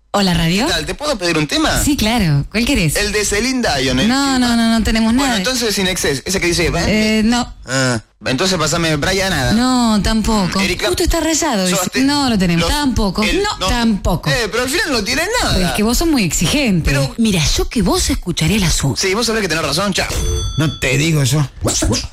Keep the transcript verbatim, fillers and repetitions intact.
Hola, radio. ¿Qué tal? ¿Te puedo pedir un tema? Sí, claro. ¿Cuál querés? El de Celine Dion. el No, que- no, no, no tenemos Bueno, nada. entonces Sin Excess. Ese que dice... ¿eh? Eh, no. Ah, entonces pasame Brian nada. No, tampoco. Erika, Justo está rayado. dice. Sobaste- No lo tenemos. los- tampoco. el- no, tampoco. Eh, pero al final no tiene nada. Pero es que vos sos muy exigente. Pero- Mira, yo que vos escucharía el asunto. Sí, vos sabés que tenés razón, chao. No te digo yo.